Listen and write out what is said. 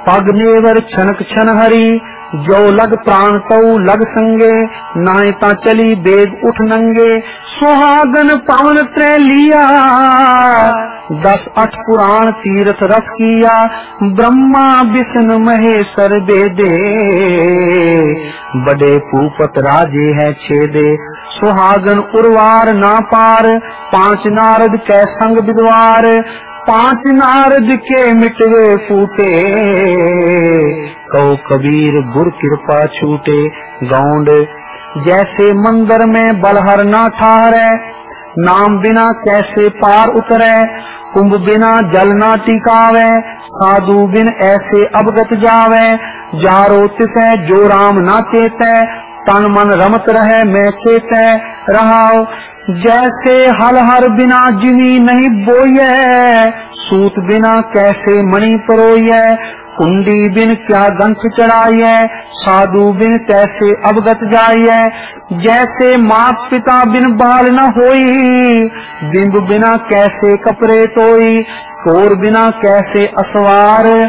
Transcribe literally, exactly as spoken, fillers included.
पग नेवर छनक छन हरी, जो लग प्राण तऊ लग संगे, नाय ता चली बेग उठ नंगे। सुहागन पावन त्रय लिया, दस अठ पुराण तीर्थ रस किया। ब्रह्मा विष्णु महेश्वर बेदे, बड़े भूपत राजे है छेदे। सुहागन उर्वार ना पार, पांच नारद कै संग विद्वार। पांच नारद के मिटवे फूटे, कहो कबीर गुर कृपा छूटे। गौंड जैसे मंदिर में बलहर ना ठहरे, नाम बिना कैसे पार उतरे। कुंभ बिना जल ना टिकावे, साधु बिन ऐसे अवगत जावे। जारो तिसै जो राम ना चेतै, तन मन रमत रहे मैं चेतै रहाओ। जैसे हल हर बिना जिमी नहीं बोये, सूत बिना कैसे मणि परोये। कुंडी बिन क्या गंठ चढ़ाइए, साधु बिन कैसे अवगत जाइए। जैसे मात पिता बिन बाल न होई, बिंब बिना कैसे कपड़े तोई। कोर बिना कैसे असवार,